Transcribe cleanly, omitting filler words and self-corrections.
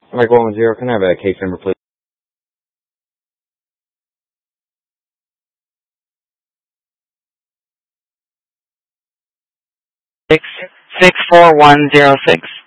Mike 110, can I have a case number, please? 64106.